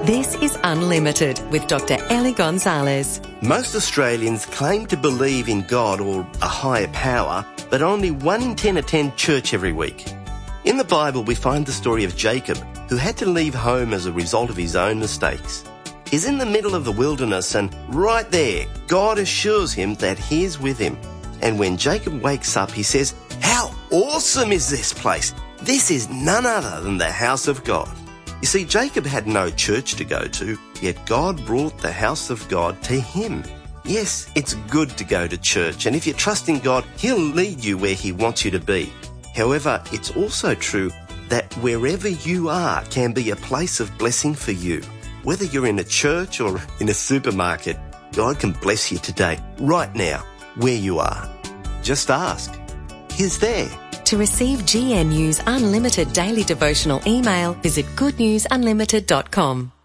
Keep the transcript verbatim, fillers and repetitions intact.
This is Unlimited with Doctor Ellie Gonzalez. Most Australians claim to believe in God or a higher power, but only one in ten attend church every week. In the Bible, we find the story of Jacob, who had to leave home as a result of his own mistakes. He's in the middle of the wilderness, and right there, God assures him that he's with him. And when Jacob wakes up, he says, "How awesome is this place? This is none other than the house of God." You see, Jacob had no church to go to, yet God brought the house of God to him. Yes, it's good to go to church, and if you trust in God, he'll lead you where he wants you to be. However, it's also true that wherever you are can be a place of blessing for you. Whether you're in a church or in a supermarket, God can bless you today, right now, where you are. Just ask. He's there. To receive G N U's Unlimited Daily Devotional email, visit good news unlimited dot com.